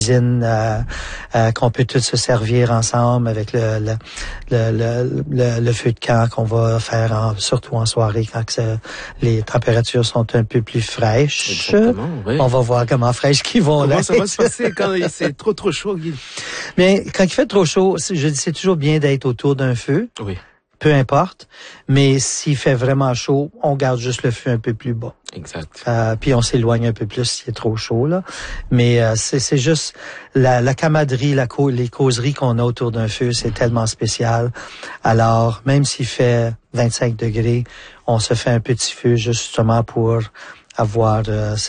cuisine qu'on peut tous se servir ensemble avec le feu de camp qu'on va faire surtout en soirée quand les températures sont un peu plus fraîches. Oui. On va voir comment fraîches qu'ils vont comment là. Ça va se passer quand c'est trop chaud, Guy? Mais quand il fait trop chaud, je dis c'est toujours bien d'être autour d'un feu. Oui. Peu importe, mais s'il fait vraiment chaud, on garde juste le feu un peu plus bas. Exact. Puis on s'éloigne un peu plus s'il est trop chaud là. Mais c'est juste la camaraderie, les causeries qu'on a autour d'un feu, c'est tellement spécial. Alors même s'il fait 25 degrés, on se fait un petit feu justement pour avoir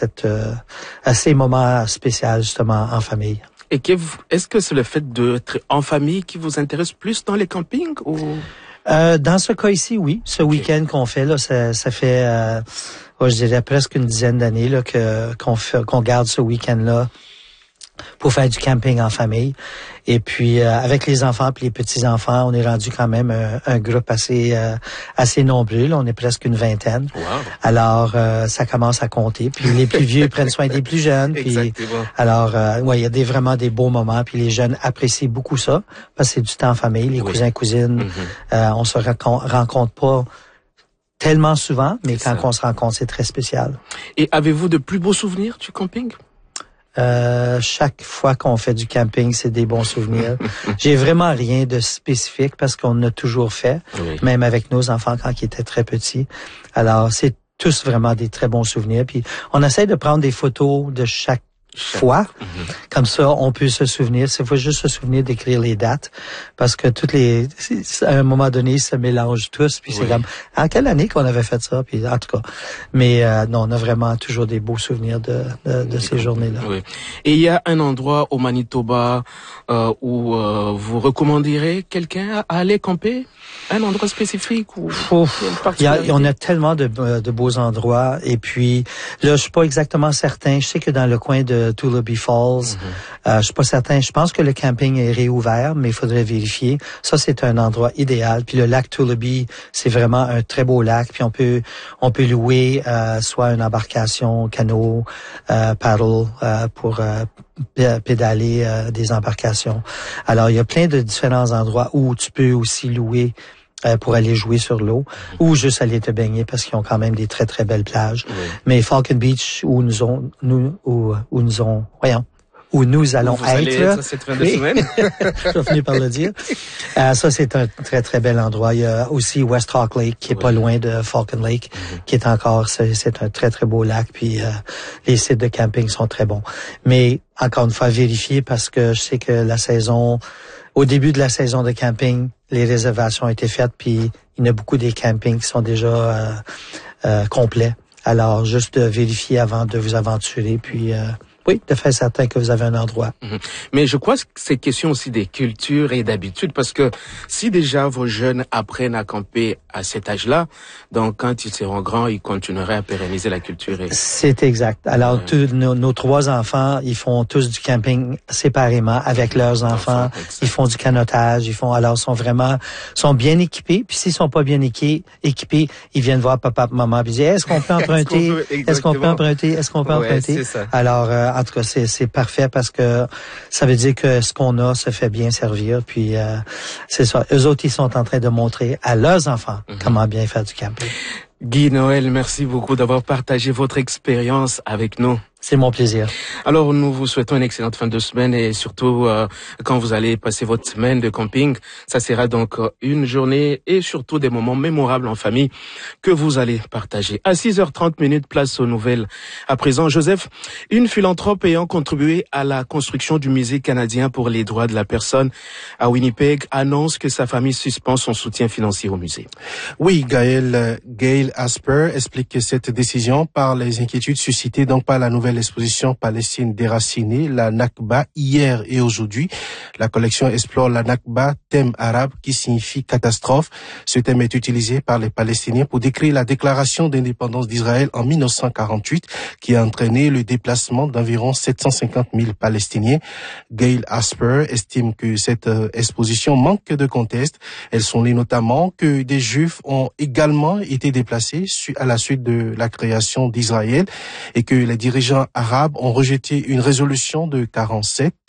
ces moments spéciaux justement en famille. Et est-ce que c'est le fait d'être en famille qui vous intéresse plus dans les campings ou? Dans ce cas ici, oui. Ce week-end qu'on fait là, ça fait, je dirais presque une dizaine d'années là qu'on garde ce week-end-là pour faire du camping en famille. Et puis avec les enfants puis les petits-enfants, on est rendu quand même un groupe assez nombreux. Là. On est presque une vingtaine. Wow. Alors ça commence à compter. Puis les plus vieux prennent soin des plus jeunes. Puis, exactement. Alors il y a vraiment des beaux moments. Puis les jeunes apprécient beaucoup ça parce que c'est du temps en famille. Les cousins cousines, on se rencontre pas tellement souvent, mais quand on se rencontre, c'est très spécial. Et avez-vous de plus beaux souvenirs du camping? Chaque fois qu'on fait du camping, c'est des bons souvenirs. J'ai vraiment rien de spécifique parce qu'on a toujours fait, même avec nos enfants quand ils étaient très petits. Alors, c'est tous vraiment des très bons souvenirs. Puis, on essaie de prendre des photos de chaque fois. Comme ça, on peut se souvenir. Il faut juste se souvenir d'écrire les dates parce que à un moment donné, ils se mélangent tous. Puis c'est comme, en quelle année qu'on avait fait ça? Puis en tout cas, mais non, on a vraiment toujours des beaux souvenirs de ces journées-là. Oui. Et il y a un endroit au Manitoba où vous recommanderez quelqu'un à aller camper? Un endroit spécifique ou on a tellement de beaux endroits et puis là je suis pas exactement certain. Je sais que dans le coin de Tullaby Falls, je suis pas certain. Je pense que le camping est réouvert, mais il faudrait vérifier. Ça c'est un endroit idéal. Puis le lac Tullaby, c'est vraiment un très beau lac. Puis on peut louer soit une embarcation, canot, paddle pour pédaler des embarcations. Alors il y a plein de différents endroits où tu peux aussi louer pour aller jouer sur l'eau ou juste aller te baigner parce qu'ils ont quand même des très très belles plages. Mais Falcon Beach où nous allons être cette fin de semaine. Je vais finir par le dire. Ça c'est un très très bel endroit. Il y a aussi West Hawk Lake qui est pas loin de Falcon Lake, qui est encore c'est un très très beau lac. Puis les sites de camping sont très bons. Mais encore une fois vérifier parce que je sais que au début de la saison de camping, les réservations ont été faites, puis il y a beaucoup des campings qui sont déjà complets. Alors, juste de vérifier avant de vous aventurer, puis de faire certain que vous avez un endroit. Mais je crois que c'est question aussi des cultures et d'habitudes, parce que si déjà vos jeunes apprennent à camper à cet âge-là, donc quand ils seront grands, ils continueraient à pérenniser la culture. C'est exact. Alors, tous nos trois enfants, ils font tous du camping séparément avec leurs enfants. Ils font du canotage, sont bien équipés. Puis s'ils sont pas bien équipés, ils viennent voir papa, maman, puis ils disent, est-ce qu'on peut emprunter? Est-ce qu'on peut emprunter? C'est ça. Alors, en tout cas, c'est parfait parce que ça veut dire que ce qu'on a se fait bien servir. Puis c'est ça. Eux autres, ils sont en train de montrer à leurs enfants comment bien faire du camping. Guy Noël, merci beaucoup d'avoir partagé votre expérience avec nous. C'est mon plaisir. Alors, nous vous souhaitons une excellente fin de semaine et surtout, quand vous allez passer votre semaine de camping, ça sera donc une journée et surtout des moments mémorables en famille que vous allez partager. À 6h30, place aux nouvelles. À présent, Joseph, une philanthrope ayant contribué à la construction du musée canadien pour les droits de la personne à Winnipeg annonce que sa famille suspend son soutien financier au musée. Oui, Gail Asper explique que cette décision par les inquiétudes suscitées donc par la nouvelle l'exposition palestine déracinée, la Nakba, hier et aujourd'hui. La collection explore la Nakba, thème arabe qui signifie catastrophe. Ce thème est utilisé par les Palestiniens pour décrire la déclaration d'indépendance d'Israël en 1948 qui a entraîné le déplacement d'environ 750 000 Palestiniens. Gail Asper estime que cette exposition manque de contexte. Elle souligne notamment que des Juifs ont également été déplacés à la suite de la création d'Israël et que les dirigeants arabes ont rejeté une résolution de 47